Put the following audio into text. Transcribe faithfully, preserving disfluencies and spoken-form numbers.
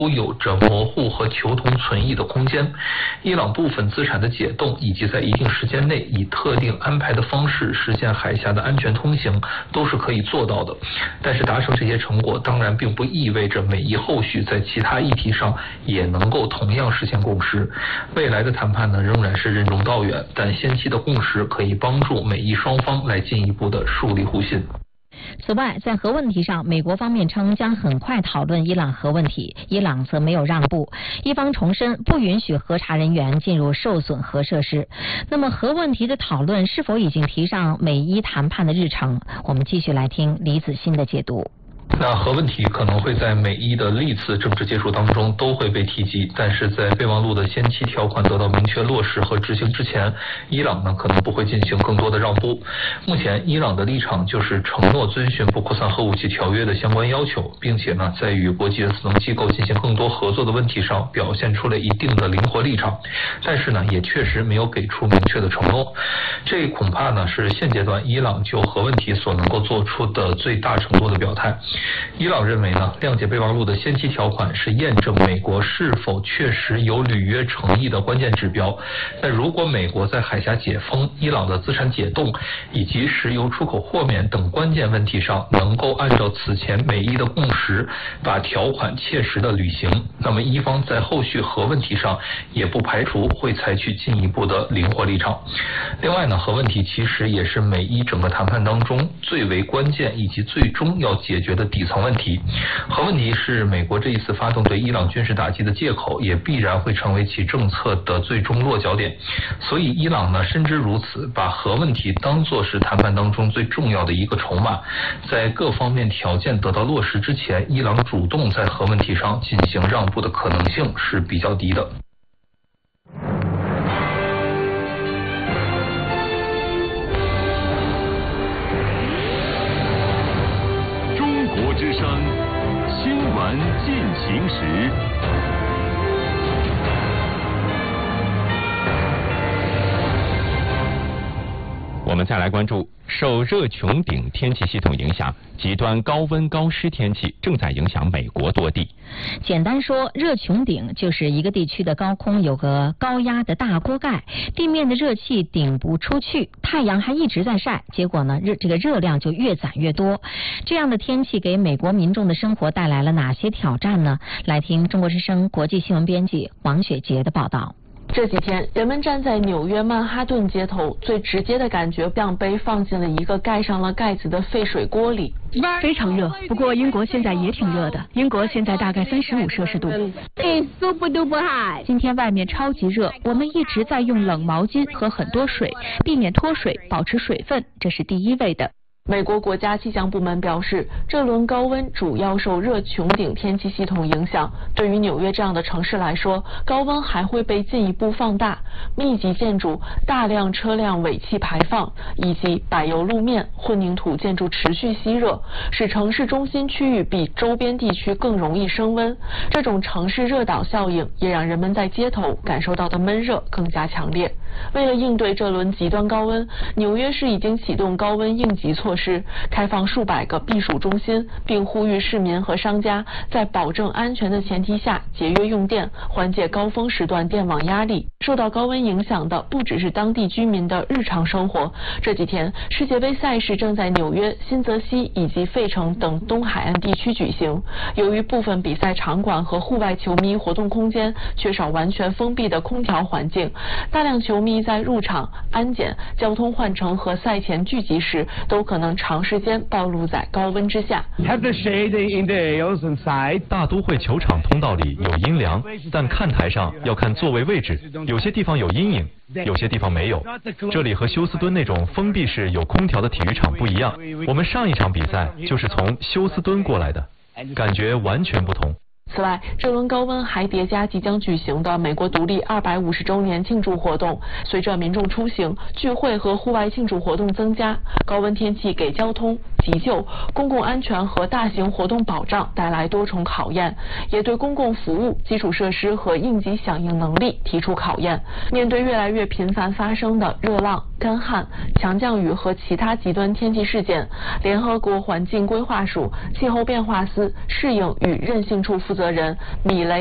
都有着模糊和求同存异的空间。伊朗部分资产的解冻，以及在一定时间内以特定安排的方式实现海峡的安全通行，都是可以做到的。但是达成这些成果，当然并不意味着美伊后续在其他议题上也能够同样实现共识。未来的谈判呢，仍然是任重道远，但先期的共识可以帮助美伊双方来进一步的树立互信。 此外，在核问题上，美国方面称将很快讨论伊朗核问题，伊朗则没有让步，一方重申不允许核查人员进入受损核设施。那么核问题的讨论是否已经提上美伊谈判的日程？我们继续来听李子欣的解读。 那核问题可能会在美伊的历次政治接触当中都会被提及，但是在备忘录的先期条款得到明确落实和执行之前，伊朗呢可能不会进行更多的让步。目前伊朗的立场就是承诺遵循不扩散核武器条约的相关要求，并且呢在与国际原子能机构进行更多合作的问题上表现出了一定的灵活立场，但是呢也确实没有给出明确的承诺。这恐怕呢是现阶段伊朗就核问题所能够做出的最大程度的表态。伊朗认为呢，谅解备忘录的先期条款是验证美国是否确实有履约诚意的关键指标。但如果美国在海峡解封、伊朗的资产解冻以及石油出口豁免等关键问题上能够按照此前美伊的共识，把条款切实的履行，那么伊方在后续核问题上也不排除会采取进一步的灵活立场。另外呢，核问题其实也是美伊整个谈判当中最为关键以及最终要解决的底层问题。核问题是美国这一次发动对伊朗军事打击的借口，也必然会成为其政策的最终落脚点。所以伊朗呢深知如此，把核问题当作是谈判当中最重要的一个筹码。在各方面条件得到落实之前，伊朗主动在核问题上进行让步的可能性是比较低的。 之声新闻进行时， 我们再来关注受热穹顶天气系统影响，极端高温高湿天气正在影响美国多地。 简单说，热穹顶就是一个地区的高空有个高压的大锅盖，地面的热气顶不出去，太阳还一直在晒，结果呢，热这个热量就越攒越多。这样的天气给美国民众的生活带来了哪些挑战呢？来听中国之声国际新闻编辑王雪杰的报道。 这几天，人们站在纽约曼哈顿街头，最直接的感觉像被放进了一个盖上了盖子的沸水锅里。 非常热，不过英国现在也挺热的，英国现在大概三十五摄氏度。 super duper hot！ 今天外面超级热，我们一直在用冷毛巾和很多水，避免脱水，保持水分，这是第一位的。 美国国家气象部门表示，这轮高温主要受热穹顶天气系统影响。对于纽约这样的城市来说，高温还会被进一步放大。密集建筑、大量车辆尾气排放以及柏油路面、混凝土建筑持续吸热，使城市中心区域比周边地区更容易升温。这种城市热岛效应也让人们在街头感受到的闷热更加强烈。为了应对这轮极端高温，纽约市已经启动高温应急措施，开放数百个避暑中心，并呼吁市民和商家在保证安全的前提下节约用电，缓解高峰时段电网压力。受到高温影响的不只是当地居民的日常生活。这几天，世界杯赛事正在纽约、新泽西以及费城等东海岸地区举行。由于部分比赛场馆和户外球迷活动空间缺少完全封闭的空调环境，大量球迷在入场、安检、交通换乘和赛前聚集时都可能长时间暴露在高温之下。 大都会球场通道里有阴凉，但看台上要看座位位置，有些地方有阴影，有些地方没有。这里和休斯敦那种封闭式有空调的体育场不一样。我们上一场比赛就是从休斯敦过来的，感觉完全不同。 此外，这轮高温还叠加即将举行的美国独立二百五十周年庆祝活动。随着民众出行、聚会和户外庆祝活动增加，高温天气给交通、 急救、公共安全和大型活动保障带来多重考验，也对公共服务、基础设施和应急响应能力提出考验。面对越来越频繁发生的热浪、干旱、强降雨和其他极端天气事件，联合国环境规划署气候变化司适应与韧性处负责人米雷